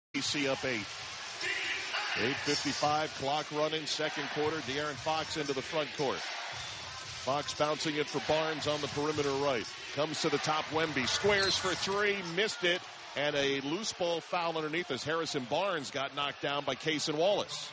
OKC up 8. 8:55, clock running, second quarter. De'Aaron Fox into the front court. Fox bouncing it for Barnes on the perimeter right. Comes to the top, Wemby. Squares for three, missed it. And a loose ball foul underneath as Harrison Barnes got knocked down by Cason Wallace.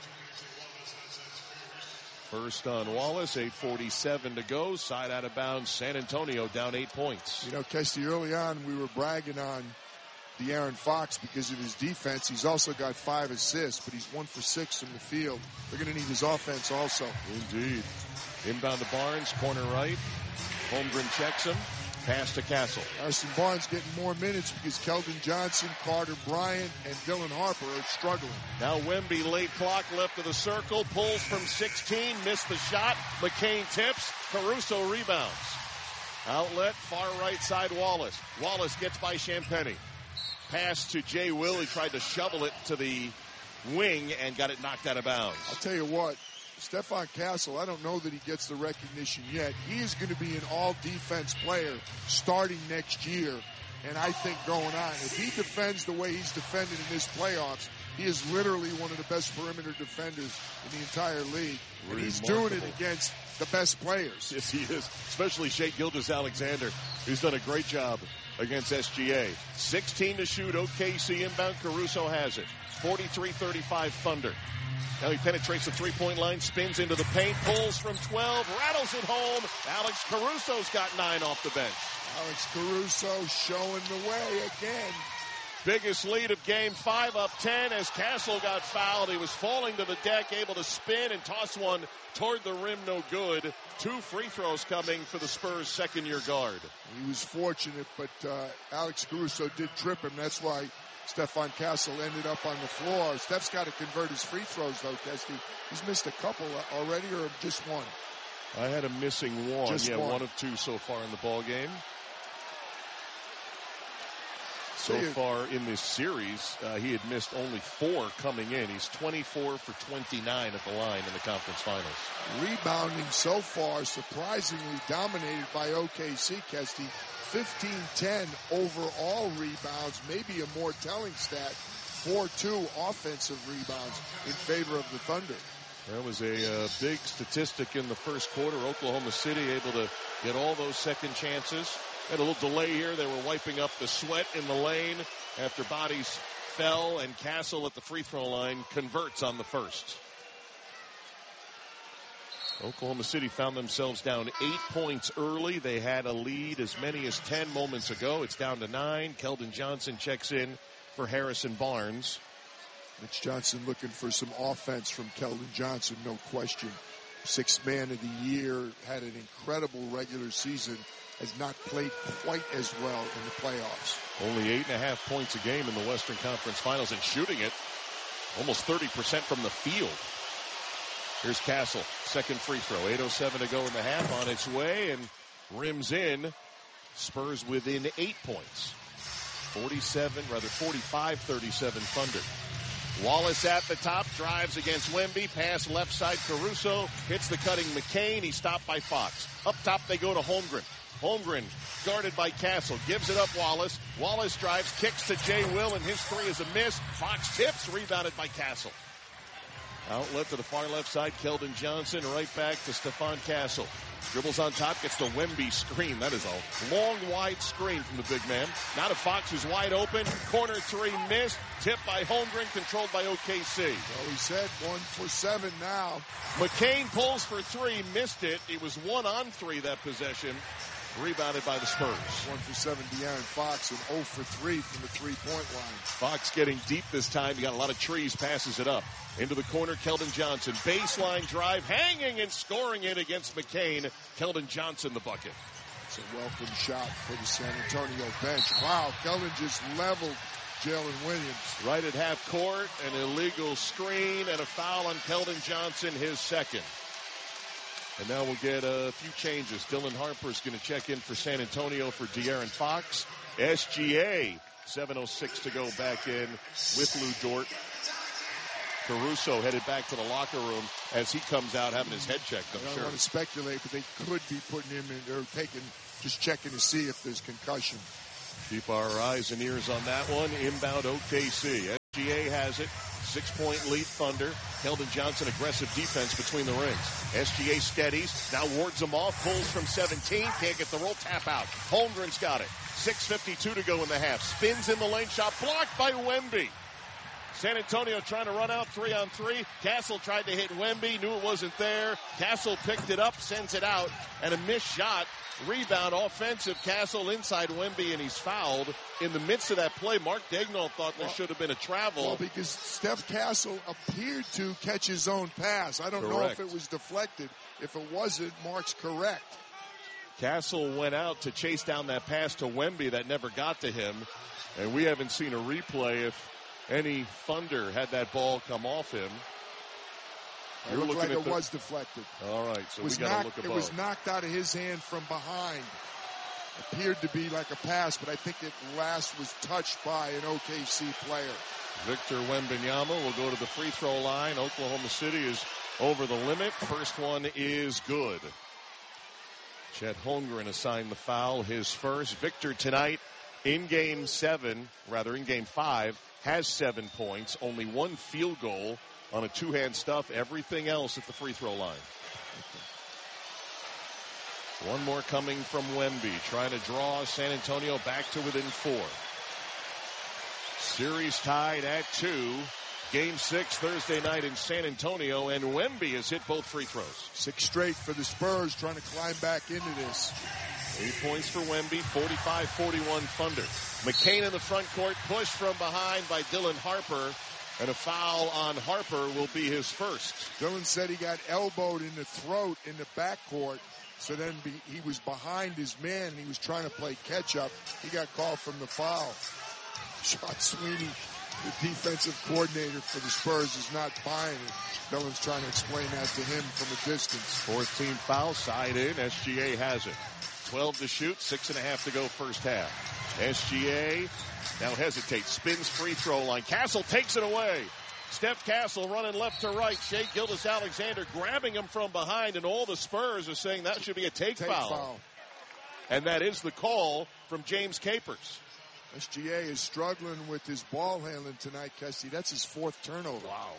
First on Wallace, 8:47 to go. Side out of bounds, San Antonio down 8 points. You know, Kesty, early on we were bragging on De'Aaron Fox because of his defense. He's also got 5 assists, but he's 1 for 6 from the field. They're going to need his offense also. Indeed. Inbound to Barnes, corner right. Holmgren checks him. Pass to Castle. Harrison Barnes getting more minutes because Keldon Johnson, Carter Bryant, and Dylan Harper are struggling. Now Wemby, late clock, left of the circle, pulls from 16, missed the shot. McCain tips, Caruso rebounds. Outlet, far right side, Wallace. Wallace gets by Champagnie. Pass to Jay Will. He tried to shovel it to the wing and got it knocked out of bounds. I'll tell you what, Stephon Castle, I don't know that he gets the recognition yet. He is going to be an all-defense player starting next year, and I think going on. If he defends the way he's defended in this playoffs, he is literally one of the best perimeter defenders in the entire league. And he's doing it against the best players. Yes, he is, especially Shai Gilgeous-Alexander, who's done a great job against SGA. 16 to shoot, OKC inbound, Caruso has it. 43-35 Thunder. Now he penetrates the three-point line, spins into the paint, pulls from 12, rattles it home. Alex Caruso's got 9 off the bench. Alex Caruso showing the way again. Biggest lead of game 5, up 10 as Castle got fouled. He was falling to the deck, able to spin and toss one toward the rim, no good. 2 free throws coming for the Spurs' second-year guard. He was fortunate, but Alex Caruso did trip him. That's why Stephon Castle ended up on the floor. Steph's got to convert his free throws, though, Kesty. He's missed a couple already, or just one? I had him missing one. Just one. 1 of 2 so far in the ball game. So far in this series, he had missed only 4 coming in. He's 24 for 29 at the line in the conference finals. Rebounding so far, surprisingly dominated by OKC, Kesty. 15-10 overall rebounds, maybe a more telling stat. 4-2 offensive rebounds in favor of the Thunder. That was a big statistic in the first quarter. Oklahoma City able to get all those second chances. Had a little delay here. They were wiping up the sweat in the lane after bodies fell, and Castle at the free throw line converts on the first. Oklahoma City found themselves down 8 points early. They had a lead as many as 10 moments ago. It's down to 9. Keldon Johnson checks in for Harrison Barnes. Mitch Johnson looking for some offense from Keldon Johnson, no question. 6th man of the year, had an incredible regular season. Has not played quite as well in the playoffs. Only 8.5 points a game in the Western Conference Finals and shooting it almost 30% from the field. Here's Castle, second free throw. 8:07 to go in the half, on its way and rims in. Spurs within 8 points. 45-37 Thunder. Wallace at the top, drives against Wemby, pass left side Caruso, hits the cutting McCain, he's stopped by Fox. Up top they go to Holmgren. Holmgren guarded by Castle, gives it up Wallace. Wallace drives, kicks to Jay Will, and his 3 is a miss. Fox tips, rebounded by Castle. Outlet to the far left side, Keldon Johnson, right back to Stephon Castle. Dribbles on top, gets the Wemby screen. That is a long, wide screen from the big man. Now to Fox, who's wide open. Corner 3 missed. Tipped by Holmgren, controlled by OKC. Well, he said 1 for 7 now. McCain pulls for 3, missed it. He was 1 on 3 that possession. Rebounded by the Spurs. 1 for 7, De'Aaron Fox, and 0 for 3 from the three-point line. Fox getting deep this time. He got a lot of trees, passes it up. Into the corner, Keldon Johnson. Baseline drive, hanging and scoring it against McCain. Keldon Johnson, the bucket. It's a welcome shot for the San Antonio bench. Wow, Keldon just leveled Jalen Williams. Right at half court, an illegal screen and a foul on Keldon Johnson, his second. And now we'll get a few changes. Dylan Harper's going to check in for San Antonio for De'Aaron Fox. SGA, 7:06 to go back in with Lou Dort. Caruso headed back to the locker room as he comes out having his head checked, I'm sure. I don't want to speculate, but they could be putting him in, or just checking to see if there's concussion. Keep our eyes and ears on that one. Inbound OKC. SGA has it. 6-point lead Thunder. Keldon Johnson, aggressive defense between the rings. SGA steadies. Now wards them off. Pulls from 17. Can't get the roll. Tap out. Holmgren's got it. 6:52 to go in the half. Spins in the lane. Shot blocked by Wemby. San Antonio trying to run out 3-on-3. Castle tried to hit Wemby. Knew it wasn't there. Castle picked it up. Sends it out. And a missed shot. Rebound, offensive. Castle inside Wemby, and he's fouled. In the midst of that play, Mark Daigneault thought there should have been a travel. Well, because Steph Castle appeared to catch his own pass. I don't know if it was deflected. If it wasn't, Mark's correct. Castle went out to chase down that pass to Wemby that never got to him. And we haven't seen a replay if any Thunder had that ball come off him. It looked like it was deflected. All right, so we got to look above. It was knocked out of his hand from behind. Appeared to be like a pass, but I think it last was touched by an OKC player. Victor Wembanyama will go to the free throw line. Oklahoma City is over the limit. First one is good. Chet Holmgren assigned the foul, his first. Victor tonight in game 5, has 7 points, only 1 field goal on a two-hand stuff, everything else at the free throw line. One more coming from Wemby, trying to draw San Antonio back to within 4. Series tied at 2. Game 6 Thursday night in San Antonio, and Wemby has hit both free throws. 6 straight for the Spurs, trying to climb back into this. 8 points for Wemby, 45-41 Thunder. McCain in the front court, pushed from behind by Dylan Harper. And a foul on Harper will be his first. Dylan said he got elbowed in the throat in the backcourt. So then he was behind his man, and he was trying to play catch-up. He got called from the foul. Sean Sweeney, the defensive coordinator for the Spurs, is not buying it. Dylan's trying to explain that to him from a distance. 14 foul, side in. SGA has it. 12 to shoot, 6.5 to go first half. SGA now hesitates, spins free throw line. Castle takes it away. Steph Castle running left to right. Shai Gilgeous-Alexander grabbing him from behind, and all the Spurs are saying that should be a take foul. And that is the call from James Capers. SGA is struggling with his ball handling tonight, Kesty. That's his 4th turnover. Wow.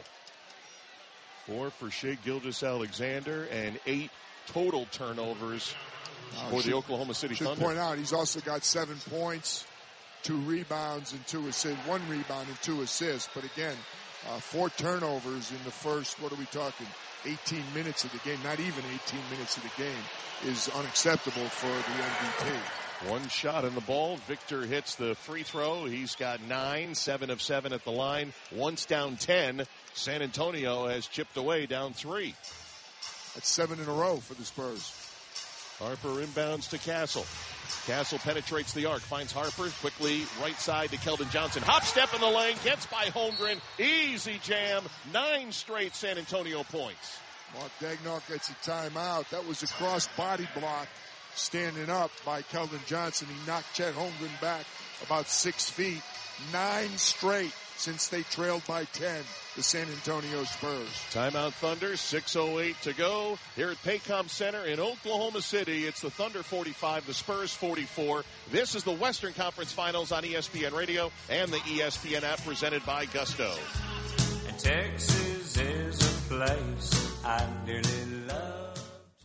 4 for Shai Gilgeous-Alexander and 8 total turnovers for the Oklahoma City Thunder. Should point out, he's also got 7 points, 2 rebounds, and 2 assists. 1 rebound and 2 assists. But again, 4 turnovers in the first, what are we talking, 18 minutes of the game, not even 18 minutes of the game, is unacceptable for the MVP. 1 shot in the ball. Victor hits the free throw. He's got 9, 7 of 7 at the line. Once down 10. San Antonio has chipped away down 3. That's 7 in a row for the Spurs. Harper inbounds to Castle. Castle penetrates the arc, finds Harper, quickly right side to Keldon Johnson. Hop step in the lane, gets by Holmgren. Easy jam, 9 straight San Antonio points. Mark Daigneault gets a timeout. That was a cross body block standing up by Keldon Johnson. He knocked Chet Holmgren back about 6 feet. 9 straight since they trailed by 10, the San Antonio Spurs. Timeout Thunder, 6:08 to go. Here at Paycom Center in Oklahoma City, it's the Thunder 45, the Spurs 44. This is the Western Conference Finals on ESPN Radio and the ESPN app presented by Gusto. And Texas is a place I dearly love.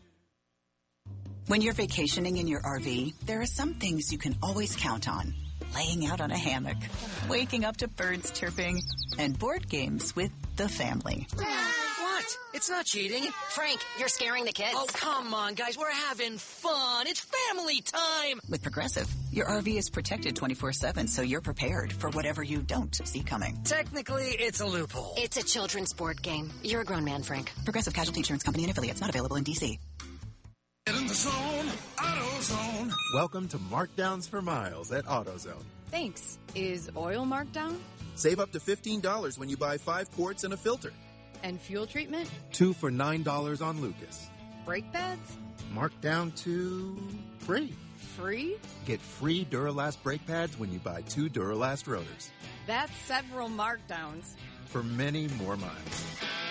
When you're vacationing in your RV, there are some things you can always count on. Laying out on a hammock, waking up to birds chirping, and board games with the family. What? It's not cheating. Frank, you're scaring the kids. Oh, come on, guys. We're having fun. It's family time. With Progressive, your RV is protected 24/7, so you're prepared for whatever you don't see coming. Technically, it's a loophole. It's a children's board game. You're a grown man, Frank. Progressive Casualty Insurance Company and affiliates, not available in D.C. Get in the zone, AutoZone. Welcome to Markdowns for Miles at AutoZone. Thanks. Is oil marked down? Save up to $15 when you buy 5 quarts and a filter. And fuel treatment? 2 for $9 on Lucas. Brake pads? Marked down to free. Free? Get free Duralast brake pads when you buy 2 Duralast rotors. That's several markdowns. For many more miles.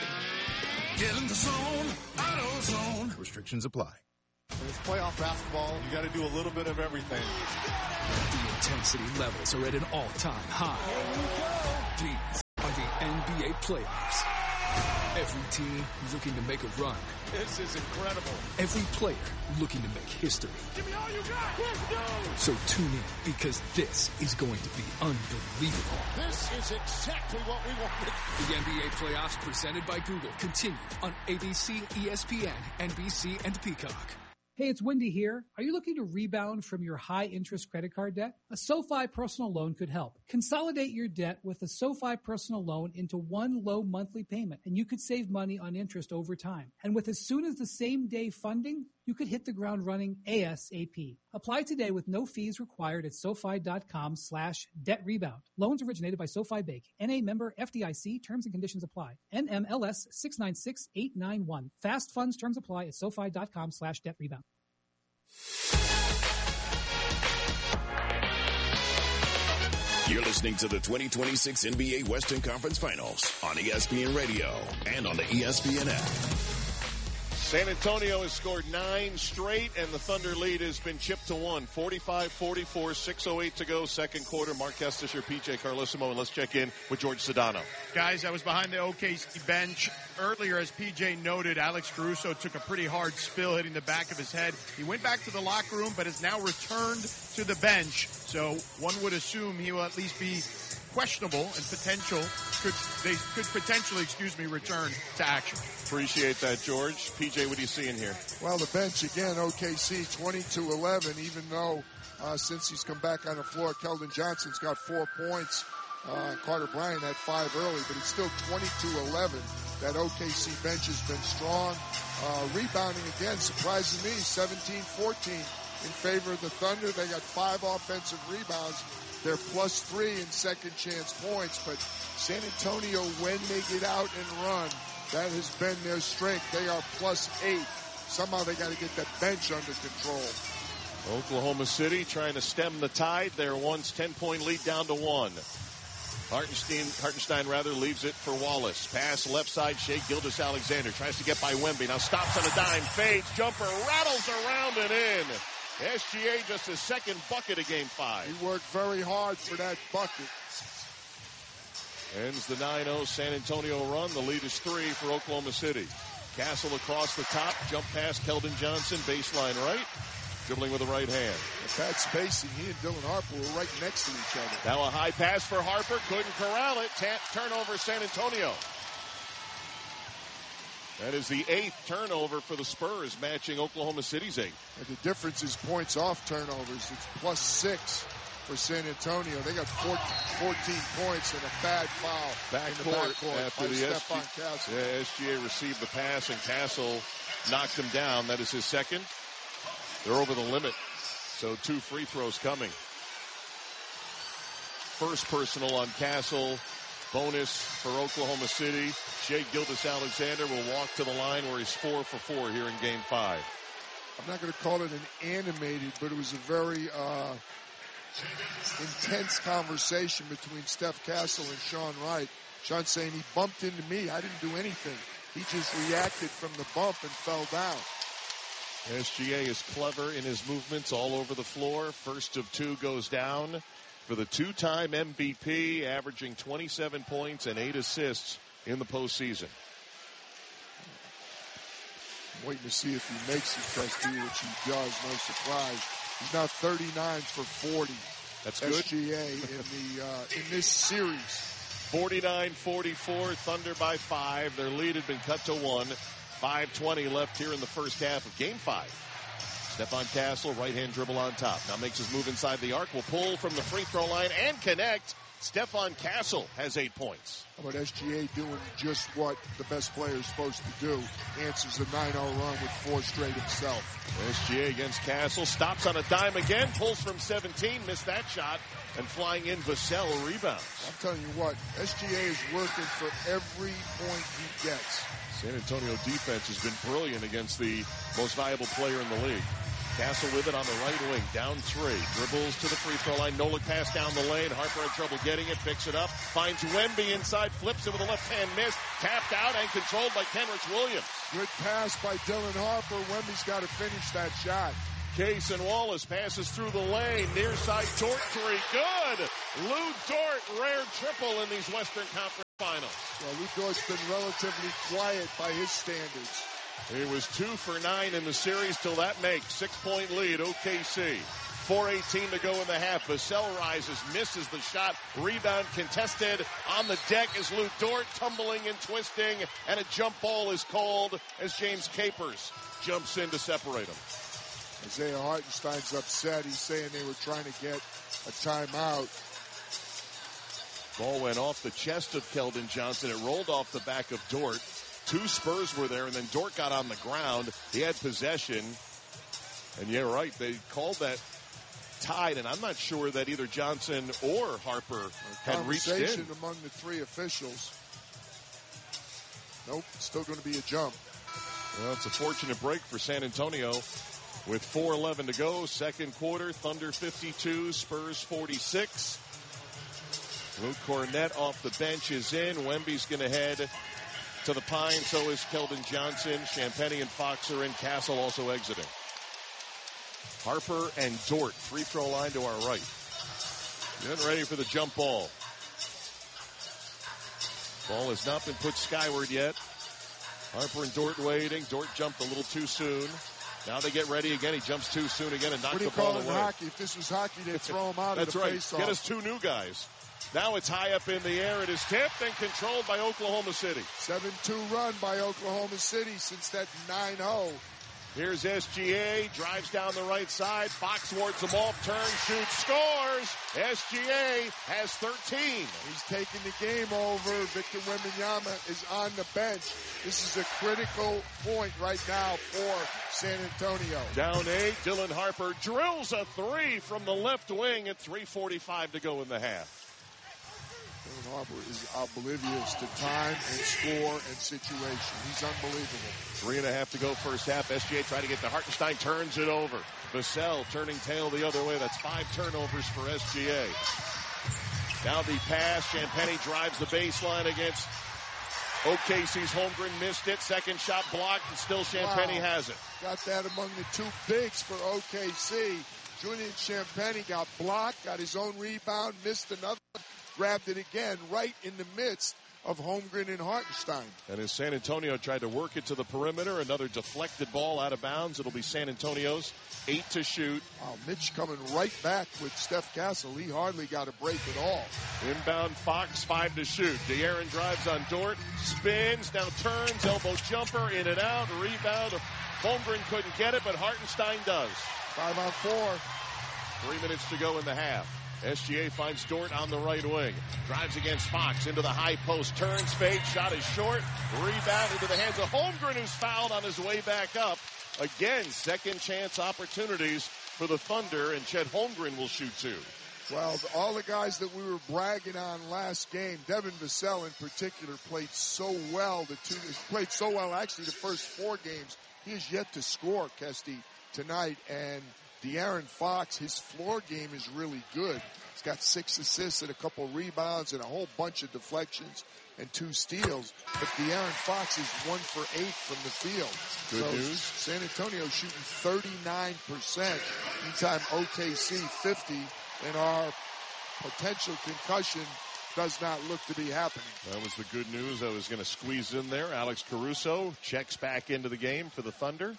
Get in the zone, AutoZone. Restrictions apply. In this playoff basketball, you got to do a little bit of everything. The intensity levels are at an all-time high. playoffs. Every team looking to make a run. This is incredible. Every player looking to make history. Give me all you got. Let's go. So tune in, because this is going to be unbelievable. This is exactly what we wanted. The NBA playoffs presented by Google continue on ABC, ESPN, NBC, and Peacock. Hey, it's Wendy here. Are you looking to rebound from your high-interest credit card debt? A SoFi personal loan could help. Consolidate your debt with a SoFi personal loan into one low monthly payment, and you could save money on interest over time. And with as soon as the same day funding, you could hit the ground running ASAP. Apply today with no fees required at SoFi.com/debt-rebound. Loans originated by SoFi Bank. NA member FDIC. Terms and conditions apply. NMLS 696891. Fast funds terms apply at SoFi.com/debt-rebound. You're listening to the 2026 NBA Western Conference Finals on ESPN Radio and on the ESPN app. San Antonio has scored 9 straight, and the Thunder lead has been chipped to 1. 45-44, 6:08 to go, second quarter. Mark Kestis here, PJ Carlissimo, and let's check in with George Sedano. Guys, I was behind the OKC bench earlier. As PJ noted, Alex Caruso took a pretty hard spill hitting the back of his head. He went back to the locker room, but has now returned to the bench. So one would assume he will at least be questionable and could potentially return to action. Appreciate that, George. PJ, what are you seeing here? Well, the bench again, OKC 20-11, even though since he's come back on the floor, Keldon Johnson's got 4 points. Carter Bryant had 5 early, but it's still 20-11. That OKC bench has been strong. Rebounding again, surprising me, 17-14 in favor of the Thunder. They got 5 offensive rebounds. They're +3 in second chance points, but San Antonio, when they get out and run, that has been their strength. They are +8. Somehow they got to get that bench under control. Oklahoma City trying to stem the tide. Their once 10-point lead down to 1. Hartenstein leaves it for Wallace. Pass left side, Shai Gilgeous-Alexander tries to get by Wemby. Now stops on a dime, fades, jumper, rattles around and in. SGA just his second bucket of Game 5. He worked very hard for that bucket. Ends the 9-0 San Antonio run. The lead is 3 for Oklahoma City. Castle across the top, jump past Keldon Johnson, baseline right, dribbling with the right hand. Pat spacing, he and Dylan Harper were right next to each other. Now a high pass for Harper, couldn't corral it. Turnover San Antonio. That is the 8th turnover for the Spurs, matching Oklahoma City's 8. And the difference is points off turnovers. It's +6 for San Antonio. They got 14 points and a bad foul. Backcourt after the SGA received the pass and Castle knocked him down. That is his second. They're over the limit. So 2 free throws coming. First personal on Castle. Bonus for Oklahoma City. Shai Gilgeous-Alexander will walk to the line where he's 4 for 4 here in Game 5. I'm not going to call it an animated, but it was a very intense conversation between Steph Castle and Sean Wright. Sean saying he bumped into me. I didn't do anything. He just reacted from the bump and fell down. SGA is clever in his movements all over the floor. First of 2 goes down for the 2-time MVP, averaging 27 points and 8 assists in the postseason. I'm waiting to see if he makes his best deal, which he does, no surprise. He's now 39 for 40. That's good. SGA in this series. 49-44, Thunder by 5. Their lead had been cut to 1. 5:20 left here in the first half of Game 5. Stephon Castle, right-hand dribble on top. Now makes his move inside the arc. Will pull from the free throw line and connect. Stephon Castle has 8 points. How about SGA doing just what the best player is supposed to do? Answers the 9-0 run with 4 straight himself. SGA against Castle. Stops on a dime again. Pulls from 17. Missed that shot. And flying in, Vassell rebounds. I'm telling you what, SGA is working for every point he gets. San Antonio defense has been brilliant against the most valuable player in the league. Castle with it on the right wing, down 3. Dribbles to the free throw line. No look pass down the lane. Harper had trouble getting it, picks it up. Finds Wemby inside, flips it with a left hand miss. Tapped out and controlled by Kenrich Williams. Good pass by Dylan Harper. Wemby's got to finish that shot. Case and Wallace passes through the lane. Near side Dort 3. Good! Lou Dort, rare triple in these Western Conference Finals. Well, Lou Dort's been relatively quiet by his standards. He was 2 for 9 in the series till that makes 6-point lead, OKC. 4:18 to go in the half. Vassell rises, misses the shot. Rebound contested. On the deck is Lou Dort, tumbling and twisting, and a jump ball is called as James Capers jumps in to separate him. Isaiah Hartenstein's upset. He's saying they were trying to get a timeout. Ball went off the chest of Keldon Johnson. It rolled off the back of Dort. 2 Spurs were there, and then Dort got on the ground. He had possession. And yeah, right, they called that tied, and I'm not sure that either Johnson or Harper had reached in. Conversation among the 3 officials. Nope, still going to be a jump. Well, it's a fortunate break for San Antonio with 4:11 to go. Second quarter, Thunder 52, Spurs 46. Luke Cornett off the bench is in. Wemby's going to head to the Pine. So is Keldon Johnson. Champagnie and Fox are in. Castle also exiting. Harper and Dort, free throw line to our right. Getting ready for the jump ball. Ball has not been put skyward yet. Harper and Dort waiting. Dort jumped a little too soon. Now they get ready again. He jumps too soon again and knocks the ball away. What do you call it in hockey? If this was hockey, they'd throw him out of the face-off. Get us 2 new guys. Now it's high up in the air. It is tipped and controlled by Oklahoma City. 7-2 run by Oklahoma City since that 9-0. Here's SGA, drives down the right side. Fox wards them off, turns, shoots, scores. SGA has 13. He's taking the game over. Victor Wembanyama is on the bench. This is a critical point right now for San Antonio. Down 8, Dylan Harper drills a 3 from the left wing at 3:45 to go in the half. Dylan Harper is oblivious to time and score and situation. He's unbelievable. 3.5 to go first half. SGA tried to get to Hartenstein, turns it over. Vassell turning tail the other way. That's 5 turnovers for SGA. Now the pass. Champagnie drives the baseline against OKC's Holmgren. Missed it. Second shot blocked, and still Champagnie has it. Got that among the 2 bigs for OKC. Julian Champagnie got blocked, got his own rebound, missed another, grabbed it again right in the midst of Holmgren and Hartenstein. And as San Antonio tried to work it to the perimeter, another deflected ball out of bounds. It'll be San Antonio's 8 to shoot. Wow, Mitch coming right back with Steph Castle. He hardly got a break at all. Inbound Fox, 5 to shoot. De'Aaron drives on Dort, spins, now turns, elbow jumper, in and out, rebound. Holmgren couldn't get it, but Hartenstein does. 5 on 4. 3 minutes to go in the half. SGA finds Dort on the right wing. Drives against Fox into the high post. Turns, fade, shot is short. Rebound into the hands of Holmgren, who's fouled on his way back up. Again, second chance opportunities for the Thunder, and Chet Holmgren will shoot 2. Well, all the guys that we were bragging on last game, Devin Vassell in particular, played so well. Played so well actually the first 4 games. He has yet to score, Kesty, tonight, and De'Aaron Fox, his floor game is really good. He's got 6 assists and a couple rebounds and a whole bunch of deflections and 2 steals. But De'Aaron Fox is 1 for 8 from the field. Good news. San Antonio shooting 39%. Meantime, OKC 50, and our potential concussion does not look to be happening. That was the good news I was going to squeeze in there. Alex Caruso checks back into the game for the Thunder.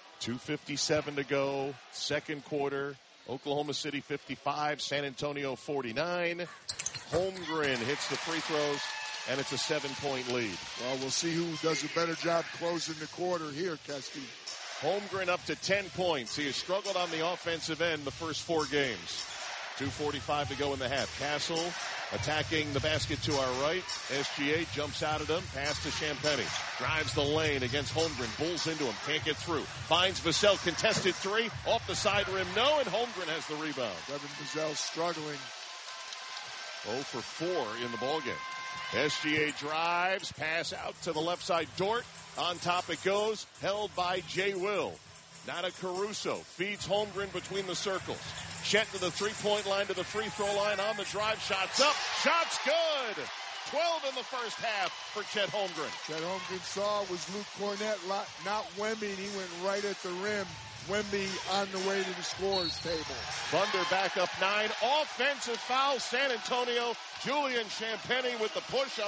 2:57 to go, second quarter. Oklahoma City 55, San Antonio 49. Holmgren hits the free throws, and it's a 7-point lead. Well, we'll see who does a better job closing the quarter here, Kesty. Holmgren up to 10 points. He has struggled on the offensive end the first 4 games. 2:45 to go in the half. Castle attacking the basket to our right. SGA jumps out at him. Pass to Champagnie. Drives the lane against Holmgren. Bulls into him. Can't get through. Finds Vassell. Contested 3. Off the side rim. No. And Holmgren has the rebound. Devin Vassell struggling. 0 for 4 in the ballgame. SGA drives. Pass out to the left side. Dort. On top it goes. Held by Jay Will. Nada Caruso feeds Holmgren between the circles. Chet to the three-point line, to the free throw line, on the drive, shots up, shots good! 12 in the first half for Chet Holmgren. Chet Holmgren saw was Luke Cornett, not Wemby, and he went right at the rim. Wemby on the way to the scorer's table. Thunder back up 9, offensive foul, San Antonio. Julian Champagnie with the push on the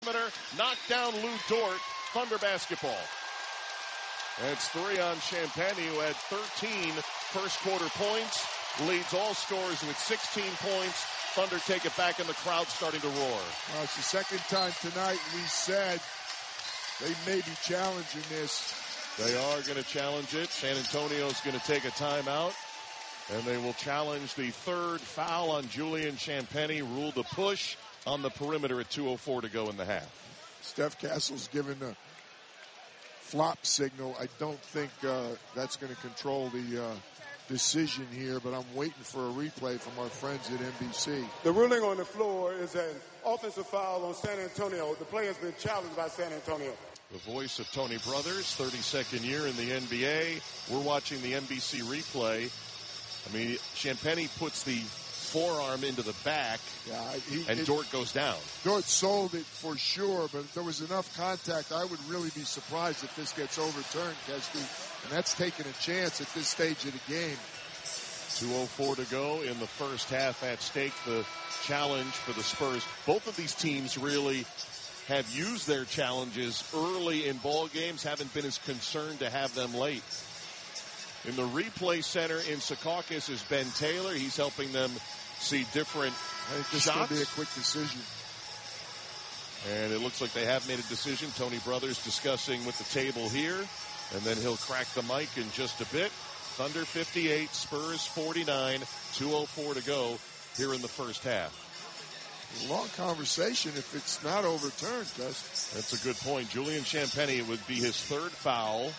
perimeter, knocked down Lou Dort. Thunder basketball. That's 3 on Champagny, who had 13 first quarter points. Leads all scorers with 16 points. Thunder take it back, and the crowd starting to roar. Well, it's the second time tonight we said they may be challenging this. They are going to challenge it. San Antonio's going to take a timeout, and they will challenge the third foul on Julian Champagny. Rule the push on the perimeter at 2:04 to go in the half. Steph Castle's given a flop signal. I don't think that's going to control the decision here, but I'm waiting for a replay from our friends at NBC. The ruling on the floor is an offensive foul on San Antonio. The play has been challenged by San Antonio. The voice of Tony Brothers, 32nd year in the NBA. We're watching the NBC replay. I mean, Champagny puts the forearm into the back, and Dort goes down. Dort sold it for sure, but if there was enough contact, I would really be surprised if this gets overturned, Kesty. And that's taking a chance at this stage of the game. 2:04 to go in the first half. At stake, the challenge for the Spurs. Both of these teams really have used their challenges early in ball games, haven't been as concerned to have them late. In the replay center in Secaucus is Ben Taylor. He's helping them see different shots. This is going to be a quick decision. And it looks like they have made a decision. Tony Brothers discussing with the table here. And then he'll crack the mic in just a bit. Thunder 58, Spurs 49, 2:04 to go here in the first half. Long conversation if it's not overturned, Gus. That's a good point. Julian Champagny, it would be his third foul.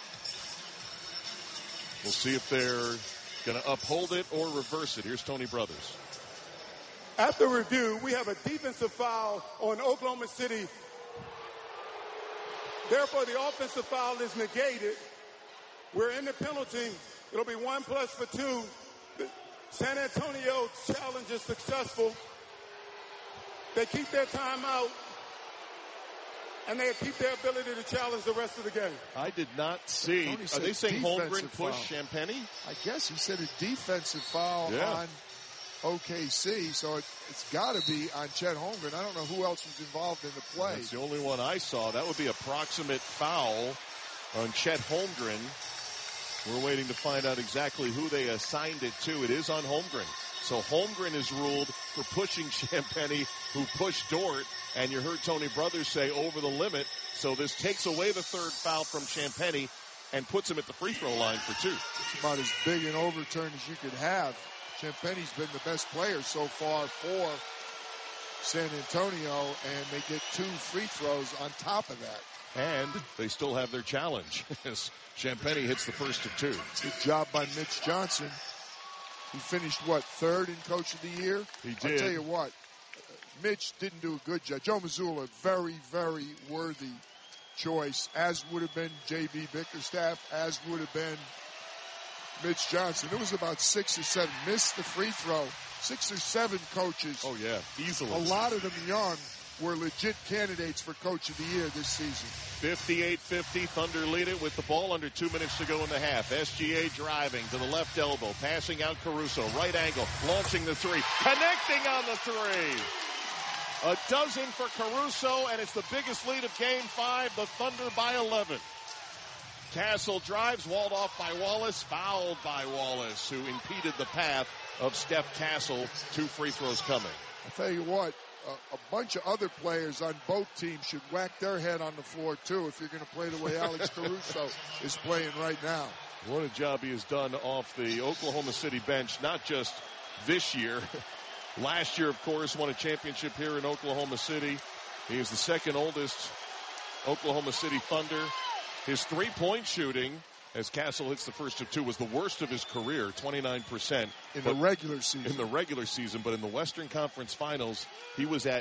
We'll see if they're going to uphold it or reverse it. Here's Tony Brothers. After review, we have a defensive foul on Oklahoma City. Therefore, the offensive foul is negated. We're in the penalty. It'll be 1 plus for 2. San Antonio challenge is successful. They keep their timeout, and they keep their ability to challenge the rest of the game. I did not see. Are they saying Holmgren pushed Champagny? I guess he said a defensive foul on OKC, so it's got to be on Chet Holmgren. I don't know who else was involved in the play. That's the only one I saw. That would be a proximate foul on Chet Holmgren. We're waiting to find out exactly who they assigned it to. It is on Holmgren. So Holmgren is ruled for pushing Champagny, who pushed Dort, and you heard Tony Brothers say over the limit. So this takes away the third foul from Champagny and puts him at the free throw line for 2. It's about as big an overturn as you could have. Champagny's been the best player so far for San Antonio, and they get 2 free throws on top of that. And they still have their challenge as Champagny hits the first of 2. Good job by Mitch Johnson. He finished, third in Coach of the Year? He did. I'll tell you what, Mitch didn't do a good job. Joe Mazzulla, very, very worthy choice, as would have been J.B. Bickerstaff, as would have been Mitch Johnson. It was about 6 or 7. Missed the free throw. 6 or 7 coaches. Oh, yeah, easily. A lot of them young were legit candidates for Coach of the Year this season. 58-50, Thunder lead it with the ball under 2 minutes to go in the half. SGA driving to the left elbow, passing out Caruso, right angle, launching the 3, connecting on the 3. A dozen for Caruso, and it's the biggest lead of Game 5, the Thunder by 11. Castle drives, walled off by Wallace, fouled by Wallace, who impeded the path of Steph Castle. 2 free throws coming. I'll tell you what, a bunch of other players on both teams should whack their head on the floor, too, if you're going to play the way Alex Caruso is playing right now. What a job he has done off the Oklahoma City bench, not just this year. Last year, of course, won a championship here in Oklahoma City. He is the second oldest Oklahoma City Thunder. His three-point shooting, as Castle hits the first of 2, was the worst of his career, 29%. In the regular season. In the regular season, but in the Western Conference Finals, he was at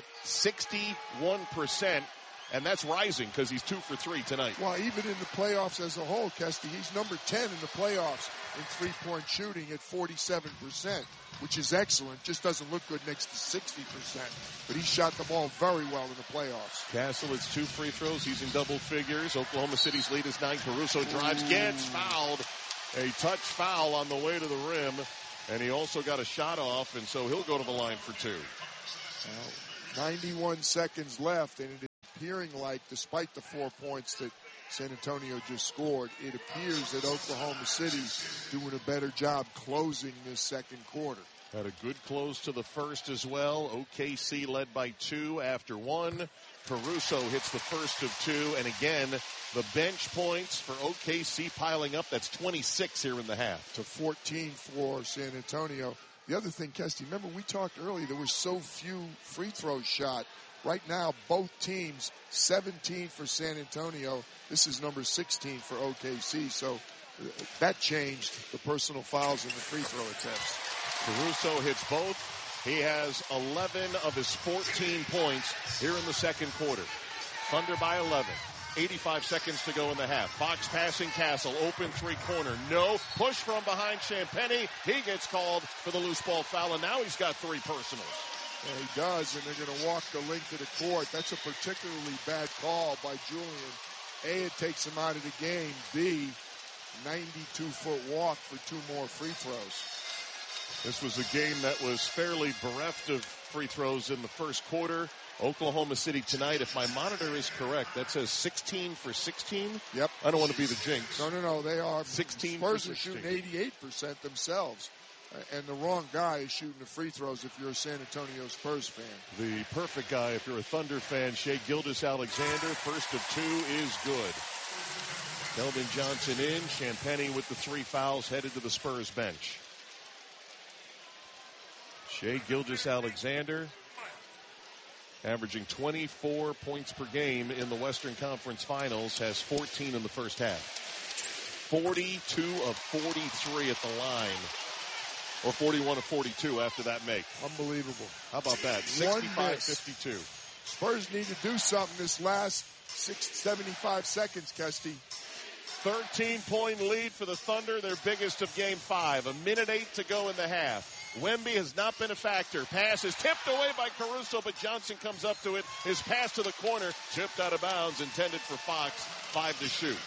61%, and that's rising because he's 2 for 3 tonight. Well, even in the playoffs as a whole, Kesty, he's number 10 in the playoffs in three-point shooting at 47%, which is excellent. Just doesn't look good next to 60%. But he shot the ball very well in the playoffs. Castle has 2 free throws. He's in double figures. Oklahoma City's lead is 9. Caruso drives, gets fouled. A touch foul on the way to the rim. And he also got a shot off, and so he'll go to the line for 2. Now, 91 seconds left, and it appearing like, despite the 4 points that San Antonio just scored, it appears that Oklahoma City's doing a better job closing this second quarter. Had a good close to the first as well. OKC led by 2 after 1. Caruso hits the first of 2. And again, the bench points for OKC piling up. That's 26 here in the half. To 14 for San Antonio. The other thing, Kesty, remember we talked earlier, there were so few free throws shot. Right now, both teams, 17 for San Antonio. This is number 16 for OKC. So that changed the personal fouls and the free throw attempts. Caruso hits both. He has 11 of his 14 points here in the second quarter. Thunder by 11. 85 seconds to go in the half. Fox passing Castle. Open three-corner. No. Push from behind Champagnie. He gets called for the loose ball foul, and now he's got 3 personals. Yeah, he does, and they're going to walk the length of the court. That's a particularly bad call by Julian. A, it takes him out of the game. B, 92-foot walk for 2 more free throws. This was a game that was fairly bereft of free throws in the first quarter. Oklahoma City tonight, if my monitor is correct, that says 16 for 16. Yep. I don't want to be the jinx. No, they are. 16 Spurs for 16. are shooting 88% themselves. And the wrong guy is shooting the free throws if you're a San Antonio Spurs fan. The perfect guy if you're a Thunder fan, Shai Gilgeous-Alexander. First of 2 is good. Keldon Johnson in. Champagnie with the 3 fouls headed to the Spurs bench. Shai Gilgeous-Alexander averaging 24 points per game in the Western Conference Finals, has 14 in the first half. 42 of 43 at the line. Or 41 of 42 after that make. Unbelievable. How about that? 65-52. Spurs need to do something this last 75 seconds, Kesty. 13-point lead for the Thunder, their biggest of Game 5. 1:08 to go in the half. Wemby has not been a factor. Pass is tipped away by Caruso, but Johnson comes up to it. His pass to the corner, tipped out of bounds, intended for Fox. 5 to shoot.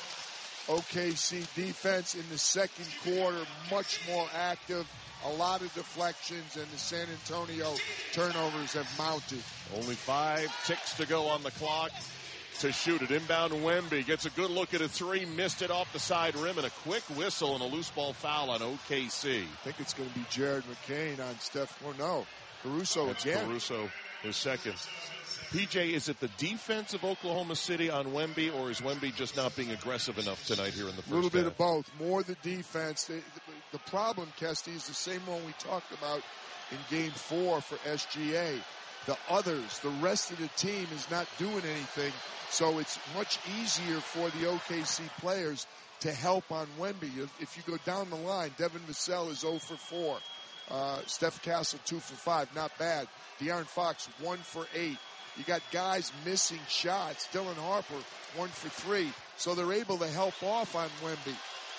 OKC defense in the second quarter, much more active. A lot of deflections, and the San Antonio turnovers have mounted. Only 5 ticks to go on the clock to shoot it. Inbound Wemby gets a good look at a 3, missed it off the side rim, and a quick whistle and a loose ball foul on OKC. I think it's going to be Jared McCain on Steph. Oh, no. Caruso That's again. Caruso, his second. PJ, is it the defense of Oklahoma City on Wemby, or is Wemby just not being aggressive enough tonight here in the first half? A little bit of both. More the defense. The problem, Kesty, is the same one we talked about in Game 4 for SGA. The others, the rest of the team is not doing anything, so it's much easier for the OKC players to help on Wemby. If you go down the line, Devin Vassell is 0 for 4. Steph Castle 2 for 5, not bad. De'Aaron Fox 1 for 8. You got guys missing shots. Dylan Harper 1 for 3. So they're able to help off on Wemby.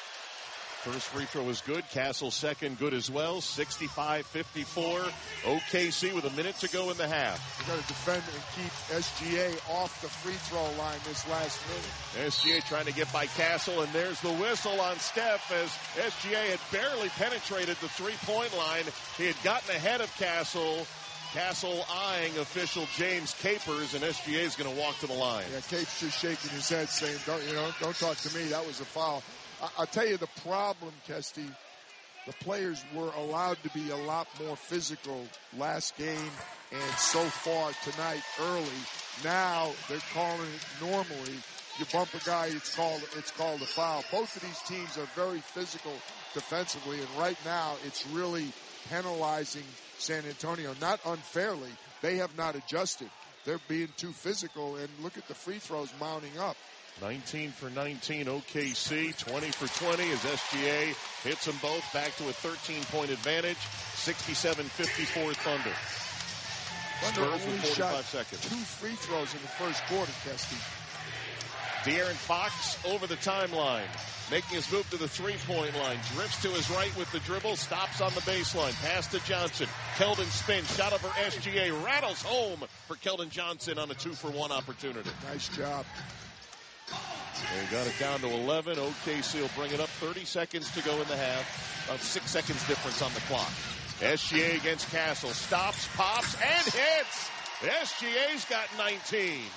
First free throw is good. Castle second good as well. 65-54. OKC with a minute to go in the half. You got to defend and keep SGA off the free throw line this last minute. SGA trying to get by Castle, and there's the whistle on Steph as SGA had barely penetrated the three-point line. He had gotten ahead of Castle. Castle eyeing official James Capers, and SGA is going to walk to the line. Yeah, Capes just shaking his head saying, don't talk to me. That was a foul. I'll tell you the problem, Kesty. The players were allowed to be a lot more physical last game and so far tonight early. Now they're calling it normally. You bump a guy, it's called a foul. Both of these teams are very physical defensively, and right now it's really penalizing San Antonio. Not unfairly. They have not adjusted. They're being too physical, and look at the free throws mounting up. 19 for 19 OKC, 20 for 20 as SGA hits them both back to a 13-point advantage. 67-54 Thunder. Thunder Spurs only with 45 shot seconds. 2 free throws in the first quarter, Kesty. De'Aaron Fox over the timeline, making his move to the three-point line. Drifts to his right with the dribble, stops on the baseline. Pass to Johnson. Keldon spins, shot over SGA, rattles home for Keldon Johnson on a 2-for-1 opportunity. Nice job. They got it down to 11. OKC will bring it up. 30 seconds to go in the half. About 6 seconds difference on the clock. SGA against Castle. Stops, pops, and hits. SGA's got 19.